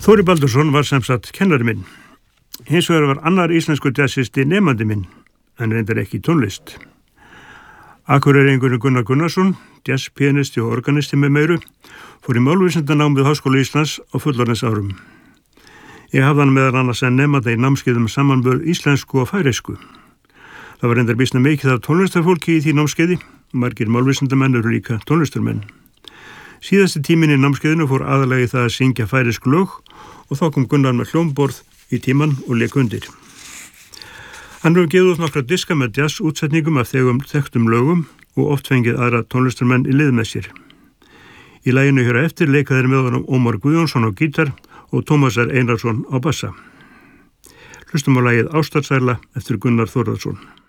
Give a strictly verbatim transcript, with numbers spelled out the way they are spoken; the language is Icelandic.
Þóri Baldursson var sem sagt kennari minn. Hins vegar var annar íslensku jazzisti nemandi minn, en reyndar ekki í tónlist. Akureyringurinn Gunnar Gunnarsson, jazzpianisti og organisti með meiru, fór í málvísindanám við Háskóla Íslands á fullorðins árum. Ég hafði hann meðal annars en nemanda í námskeiðum samanburð íslensku og færeysku. Það var reyndar býsna mikið af tónlistarfólki í því námskeiði, margir málvísindamenn eru líka tónlistarmenn. Síðasti tíminn í námskeiðinu fór aðallega í það að syngja færeysku lög og þá kom Gunnar með hljómborð í tíman og lék undir. Hann hefur gefið út nokkra diska með jazz-útsetningum af þegum þekktum lögum og oft fengið aðra tónlistarmenn í lið með sér. Í laginu hér á eftir leika þeir með honum Ómar Guðjónsson á gítar og Tómasar Einarsson á bassa. Hlustum á lagið Ástarsæla eftir Gunnar Þórðarson.